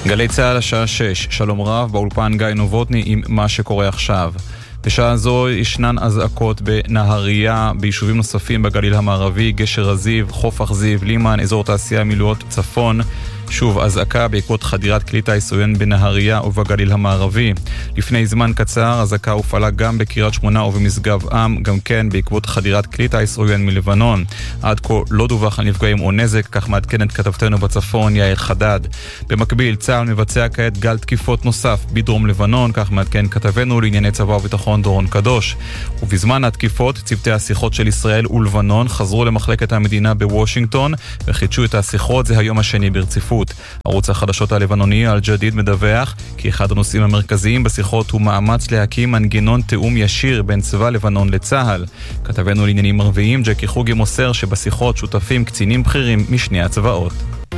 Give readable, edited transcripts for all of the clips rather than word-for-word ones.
גלי צהל השעה 6, שלום רב, באולפן גיא נובוטני עם מה שקורה עכשיו. בשעה זו ישנן אזעקות בנהריה, ביישובים נוספים בגליל המערבי, גשר הזיו, חוף אכזיב, לימן, אזור תעשייה מילואות צפון. שוב אזעקה בעקבות חדירת כלי טיס עוין בנהריה ובגליל המערבי. לפני זמן קצר אזעקה הופעלה גם בקריית שמונה ובמשגב עם, גם כן בעקבות חדירת כלי טיס עוין מלבנון. עד כה לא דווח על נפגעים או נזק, כך מעדכנת כתבתנו בצפון יעל חדד. במקביל צה"ל מבצע כעת גל תקיפות נוסף בדרום לבנון, כך מעדכן כתבנו לענייני צבא וביטחון דורון קדוש. ובזמן התקיפות צוותי השיחות של ישראל ולבנון חזרו למחלקת המדינה בוושינגטון וחידשו את השיחות, זה היום השני ברציפות. ערוץ החדשות הלבנוני אל-ג'דיד מדווח כי אחד הנושאים המרכזיים בשיחות הוא מאמץ להקים מנגנון תאום ישיר בין צבא לבנון לצה"ל. כתבנו לעניינים ערביים ג'קי חוגי מוסר שבשיחות שותפים קצינים בכירים משני הצבאות.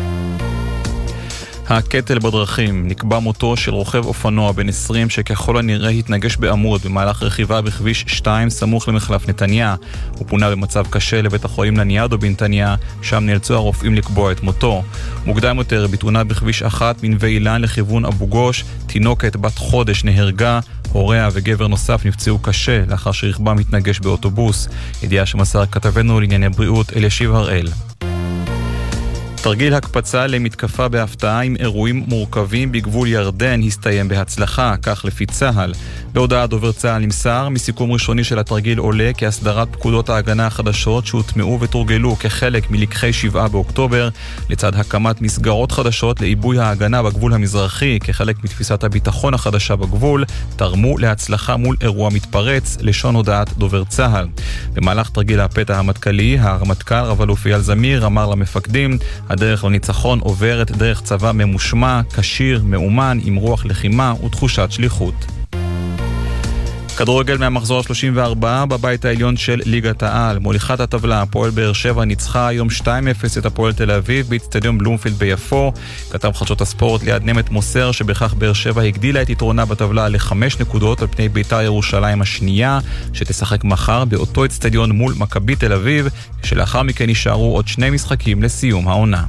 הקטל בדרכים, נקבע מותו של רוכב אופנוע בן 20 שככל הנראה התנגש בעמוד במהלך רכיבה בכביש 2 סמוך למחלף נתניה. הוא פונה במצב קשה לבית החולים לניאדו בנתניה, שם נאלצו הרופאים לקבוע את מותו. מוקדם יותר, בתאונה בכביש 1 מנווה אילן לכיוון אבו גוש, תינוקת בת חודש נהרגה, הוריה וגבר נוסף נפצעו קשה לאחר שרכבם התנגש באוטובוס. ידיעה שמסר כתבנו לענייני בריאות אלישיב הראל. תרגיל הקפצה למתקפה בהפתעה עם אירועים מורכבים בגבול ירדן הסתיים בהצלחה, כך לפי צה"ל. בהודעה דובר צה"ל נמסר, מסיכום ראשוני של התרגיל עולה כי הסדרת פקודות ההגנה החדשות שהוטמעו ותורגלו כחלק מלקחי 7 באוקטובר, לצד הקמת מסגרות חדשות לעיבוי ההגנה בגבול המזרחי כחלק מתפיסת הביטחון החדשה בגבול, תרמו להצלחה מול אירוע מתפרץ, לשון הודעת דובר צה"ל. במהלך תרגיל הפתע המטכ"לי, הרמטכ"ל רב-אלוף אייל זמיר אמר למפקדים, הדרך לניצחון עוברת דרך צבא ממושמע, קשיר, מאומן, עם רוח לחימה ותחושת שליחות. כדורגל מהמחזור 34 בבית העליון של ליגת העל. מוליכת הטבלה, הפועל באר שבע ניצחה היום 2-0 את הפועל תל אביב באצטדיון בלומפילד ביפו. כתב חדשות הספורט ליד נמת מוסר שבכך באר שבע הגדילה את יתרונה בטבלה ל5 נקודות על פני בית"ר ירושלים השנייה, שתשחק מחר באותו אצטדיון מול מכבי תל אביב, שלאחר מכן יישארו עוד 2 משחקים לסיום העונה.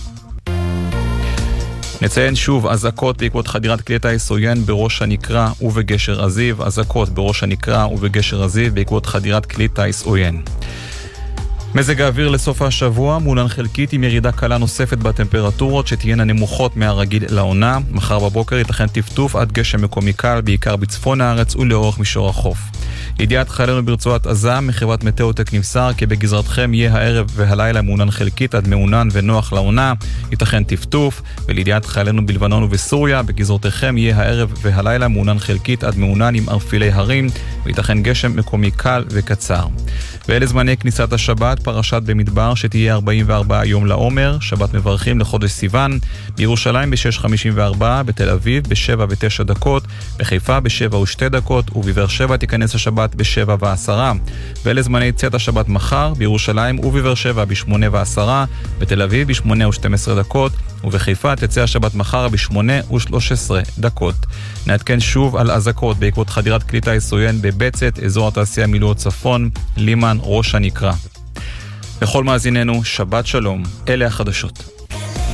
נציין שוב אזעקות בעקבות חדירת כלי טיס עוין בראש הנקרה ובגשר הזיו. אזעקות בראש הנקרה ובגשר הזיו בעקבות חדירת כלי טיס עוין. מזג האוויר לסוף השבוע מעונן חלקית עם ירידה קלה נוספת בטמפרטורות שתהיינה נמוכות מהרגיל לעונה. מחר בבוקר ייתכן טפטוף עד גשם מקומי קל בעיקר בצפון הארץ ולאורך מישור החוף. ידיעת חיילינו ברצועת עזה מחברת מטאוטק נמסר כי בגזרתכם יהיה הערב והלילה מעונן חלקית עד מעונן ונוח לעונה, ייתכן טפטוף. ולידיעת חיילינו בלבנון ובסוריה בגזרותיכם יהיה הערב והלילה מעונן חלקית עד מעונן עם ערפילי הרים וייתכן גשם מקומי קל וקצר. ואלה זמני כניסת השבת, פרשת במדבר שתהיה 44 יום לעומר, שבת מברכים לחודש סיוון, בירושלים ב-6:54, בתל אביב ב-7:09, בחיפה ב-7:02 ובבאר שבע תיכנס השבת ב-7:10. ואלה זמני יציאת השבת מחר, בירושלים ובבאר שבע ב-8:10, בתל אביב ב-8:12 ובחיפה תצא השבת מחר ב-8:13. נעדכן שוב על אזעקות בעקבות חדירת כלי טיס עוין בבצת, אזור התעשייה מילואות צפון, לימן, ראש הנקרה. לכל מאזיננו, שבת שלום, אלה החדשות.